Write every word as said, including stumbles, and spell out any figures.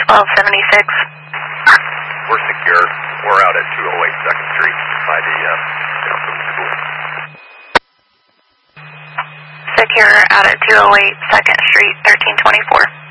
twelve seventy-six. We're secure. We're out at two oh eight second Street by the uh, school. Secure out at two oh eight second Street, thirteen twenty-four.